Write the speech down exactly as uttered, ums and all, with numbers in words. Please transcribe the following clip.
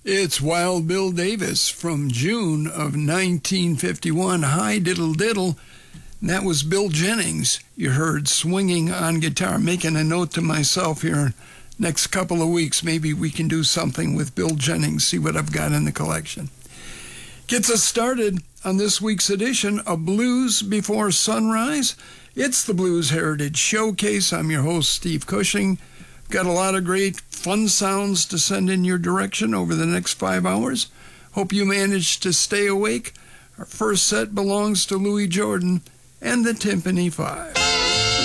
It's Wild Bill Davis from June of nineteen fifty-one. Hi, diddle diddle. That was Bill Jennings. You heard swinging on guitar, making a note to myself here. Next couple of weeks, maybe we can do something with Bill Jennings, see what I've got in the collection. Gets us started on this week's edition of Blues Before Sunrise. It's the Blues Heritage Showcase. I'm your host, Steve Cushing. Got a lot of great fun sounds to send in your direction over the next five hours. Hope you managed to stay awake. Our first set belongs to Louis Jordan and the Timpani Five.